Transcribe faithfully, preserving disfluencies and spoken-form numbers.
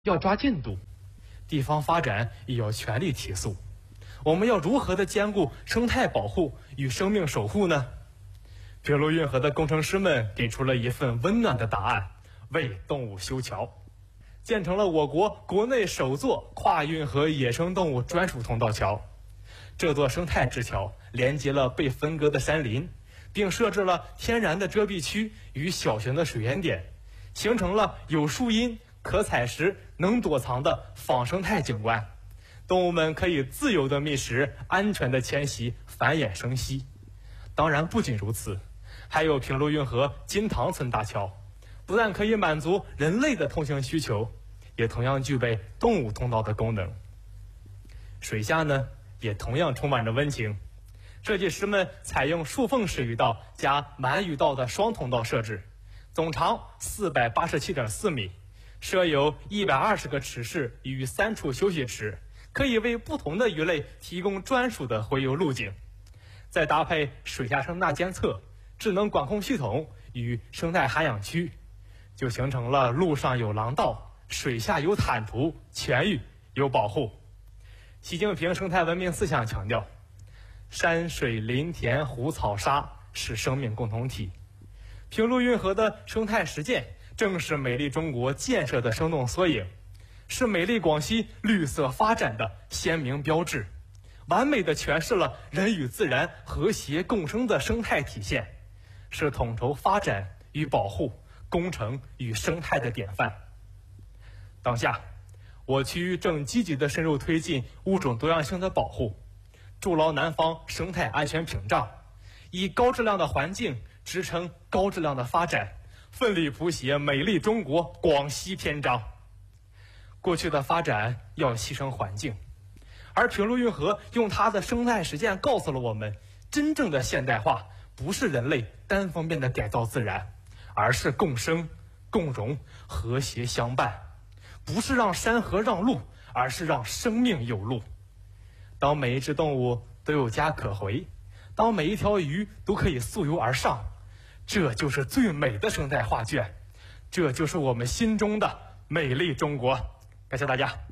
要抓进度，地方发展也要全力提速。我们要如何的兼顾生态保护与生命守护呢？平陆运河的工程师们给出了一份温暖的答案：为动物修桥，建成了我国国内首座跨运河野生动物专属通道桥。这座生态之桥连接了被分割的山林，并设置了天然的遮蔽区与小型的水源点，形成了有树荫、可采食、能躲藏的仿生态景观。动物们可以自由的觅食，安全的迁徙、繁衍生息。当然不仅如此，还有平陆运河金塘村大桥，不但可以满足人类的通行需求，也同样具备动物通道的功能。水下呢，也同样充满着温情。设计师们采用竖缝式鱼道加满鱼道的双通道设置，总长 四百八十七点四米，设有一百二十个池室与三处休息池，可以为不同的鱼类提供专属的洄游路径。再搭配水下声呐监测、智能管控系统与生态涵养区，就形成了陆上有廊道，水下有坦途，全域有保护。习近平生态文明思想强调，山水林田湖草沙是生命共同体。平陆运河的生态实践正是美丽中国建设的生动缩影，是美丽广西绿色发展的鲜明标志，完美地诠释了人与自然和谐共生的生态体现，是统筹发展与保护、工程与生态的典范。当下，我区正积极地深入推进物种多样性的保护，筑牢南方生态安全屏障，以高质量的环境支撑高质量的发展，奋力谱写美丽中国广西篇章。过去的发展要牺牲环境，而平陆运河用它的生态实践告诉了我们，真正的现代化不是人类单方面的改造自然，而是共生、共荣、和谐相伴。不是让山河让路，而是让生命有路。当每一只动物都有家可回，当每一条鱼都可以溯游而上，这就是最美的生态画卷，这就是我们心中的美丽中国。感谢大家。